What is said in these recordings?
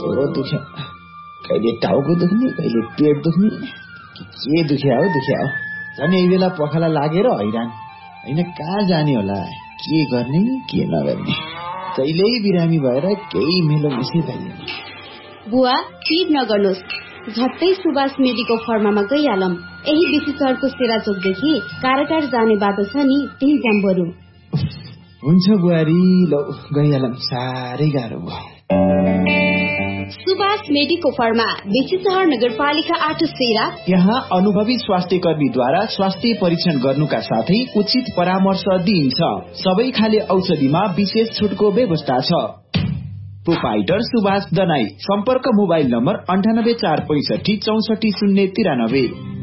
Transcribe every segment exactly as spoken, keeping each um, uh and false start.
कस्तो दुख्यो, कहिले टाउको दुख्ने कहिले पेट दुख्ने, के दुख्या हो दुख्या हो। झन् यही बेला पखाला लागेर हैरान, होइन कहाँ जाने होला, के गर्ने के नगर्ने। कहिल्यै बिरामी भएर केही मेलो मिसी भइदिएन। बुवा चिज नगर्नुहोस्, झट्टै सुभाष मेडिको फर्मामा गइहालौँ। यही बेसी सहरको सेरा चोकदेखि काराटार जाने बाटो छ नि, त्यही जाम बरु। हुन्छ बुहारी, लौ गइहालौँ, साह्रै गाह्रो भयो। सुभाष मेडिको फर्मा, बेसी सहर नगरपालिका आठ सेरा। यहाँ अनुभवी स्वास्थ्य कर्मीद्वारा स्वास्थ्य परीक्षण गर्नुका साथै उचित परामर्श दिइन्छ। सबै खाले औषधिमा विशेष छुटको व्यवस्था छ। प्रोपाइटर सुभाष दनाई। सम्पर्क मोबाइल नम्बर अन्ठानब्बे चार पैसठी चौसठी शून्य तिरानब्बे।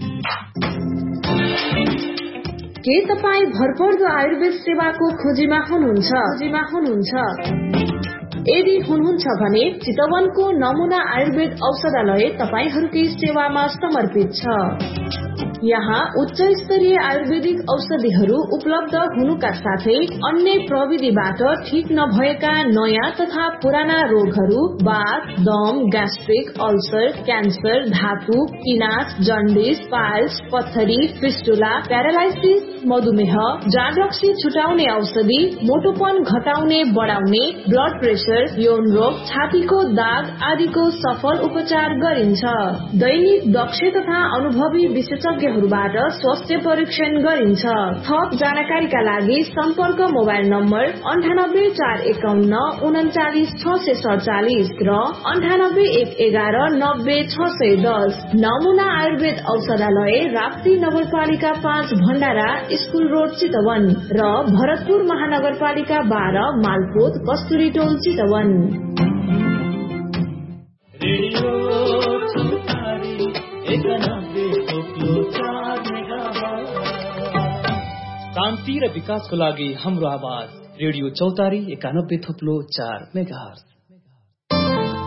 के तपाईँ भरपर्दो आयुर्वेद सेवाको खोजीमा हुनुहुन्छ? खोजीमा हुनुहुन्छ यदि हुनुहुन्छ भने चितवनको नमुना आयुर्वेद औषधालय तपाईहरूकै सेवामा समर्पित छ। यहाँ उच्च स्तरीय आयुर्वेदिक औषधिहरू उपलब्ध हुनुका साथै अन्य प्रविधिबाट ठीक नभएका नयाँ तथा पुराना रोगहरू, बाथ, दम, ग्यास्ट्रिक, अल्सर, क्यान्सर, धातु, पिनास, जन्डिस, पाइल्स, पत्थरी, फिस्टुला, प्यारालाइसिस, मधुमेह, जाँड रक्सी छुटाउने औषधि, मोटोपन घटाउने बढाउने, ब्लड प्रेसर, यौन रोग, छातीको दाग आदिको सफल उपचार गरिन्छ। दैनिक दक्ष तथा अनुभवी विशेषज्ञहरूबाट स्वास्थ्य परीक्षण गरिन्छ। थप जानकारीका लागि सम्पर्क मोबाइल नम्बर अन्ठानब्बे चार एकाउन्न उन्चालिस छ सय सडचालिस र अन्ठानब्बे एक एघार नब्बे छ सय दस। नमुना आयुर्वेद औषधालय, राप्ती नगरपालिका पाँच, भण्डारा स्कूल रोड, चितवन र भरतपुर महानगरपालिका बाह्र, मालपोत, कस्तुरी टोल, चितवन। शान्ति र विकासको लागि हाम्रो आवाज रेडियो चौतारी एकानब्बे थोप्लो चार मेगाहर्ज।